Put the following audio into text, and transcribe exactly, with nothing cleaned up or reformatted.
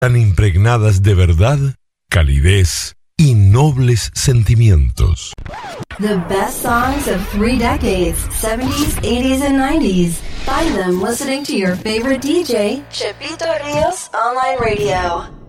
tan impregnadas de verdad, calidez y nobles sentimientos. The best songs of three decades, seventies, eighties, and nineties. Find them listening to your favorite D J, Chepito Rios Online Radio.